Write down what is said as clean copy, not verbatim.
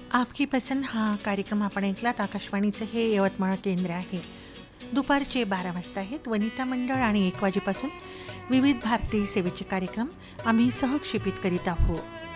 आपकी पसंद हा कार्यक्रम आपण ऐकलात. आकाशवाणीचं हे यवतमाळ केंद्र आहे. दुपारचे 12 वाजता आहेत. वनिता मंडळ आणि 1 वाजेपासून विविध भारती सेवेचे कार्यक्रम आम्ही सहक्षेपित करीत आहोत.